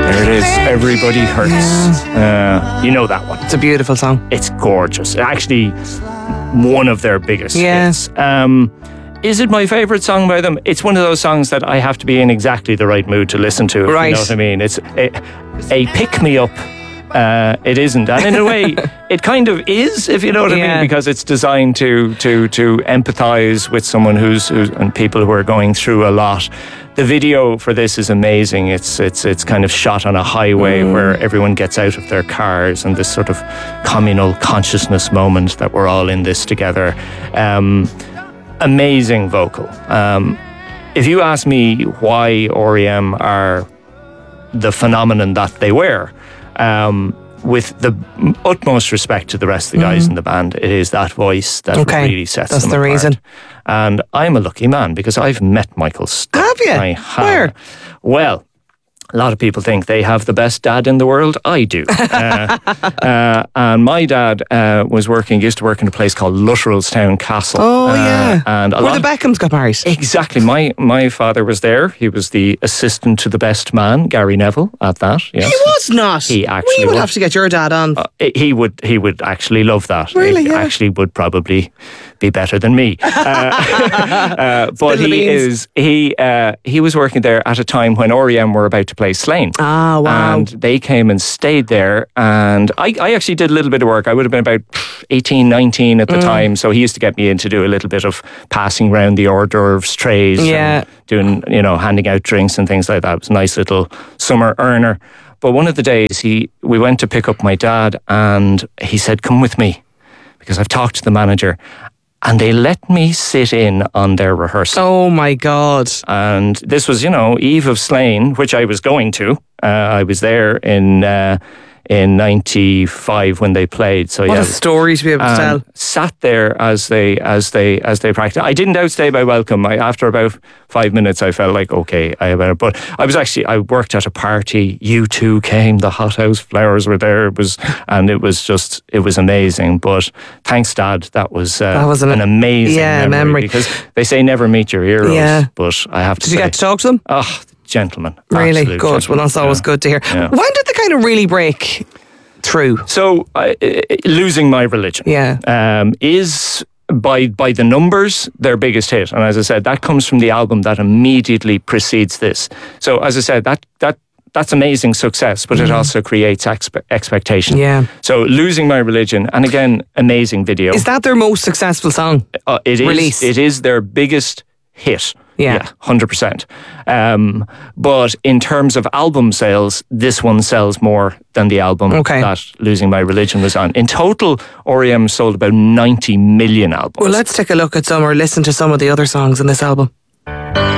There it is. Everybody Hurts. You know that one. It's a beautiful song. It's gorgeous. Actually, one of their biggest hits. Is it my favourite song by them? It's one of those songs that I have to be in exactly the right mood to listen to. If you know what I mean? It's a pick-me-up. It isn't, and in a way it kind of is, if you know what I mean, because it's designed to empathise with someone who's and people who are going through a lot. The video for this is amazing. It's kind of shot on a highway where everyone gets out of their cars, and this sort of communal consciousness moment that we're all in this together. Amazing vocal. If you ask me why R.E.M. are the phenomenon that they were, with the utmost respect to the rest of the guys in the band, it is that voice that really sets them apart. That's the reason. And I'm a lucky man because I've met Michael Stipe. Have you? I have. Where? Well, a lot of people think they have the best dad in the world. I do. And my dad used to work in a place called Lutterellstown Castle. Oh, yeah. And where the Beckhams got married. Exactly. My father was there. He was the assistant to the best man, Gary Neville, at that. Yes. He was not. He actually We would have to get your dad on. He would actually love that. Really? He actually would probably be better than me. But he was working there at a time when R.E.M. were about to play Slane. Ah, wow. And they came and stayed there, and I actually did a little bit of work. I would have been about 18, 19 at the time, so he used to get me in to do a little bit of passing around the hors d'oeuvres trays, and doing, handing out drinks and things like that. It was a nice little summer earner. But one of the days we went to pick up my dad, and he said, "Come with me, because I've talked to the manager." And they let me sit in on their rehearsal. Oh my God. And this was, eve of Slane, which I was going to. I was there in 95 when they played. So what a story to be able to tell. Sat there as they practiced. I didn't outstay my welcome. After about 5 minutes, I felt like, okay, I better. But I worked at a party. U2 came. The Hothouse Flowers were there. It was amazing. But thanks, Dad. That was an amazing memory. Because they say never meet your heroes. Yeah. But I have to say. Did you get to talk to them? Oh, gentleman. Really good. Gentleman. Well, that's always good to hear. Yeah. When did they kind of really break through? So, Losing My Religion is, by the numbers, their biggest hit. And as I said, that comes from the album that immediately precedes this. So, as I said, that's amazing success, but it also creates expectation. Yeah. So, Losing My Religion, and again, amazing video. Is that their most successful song? It is. Release? It is their biggest hit. Yeah, 100%. But in terms of album sales, this one sells more than the album that Losing My Religion was on. In total, R.E.M. sold about 90 million albums. Well, let's take a look at some or listen to some of the other songs in this album.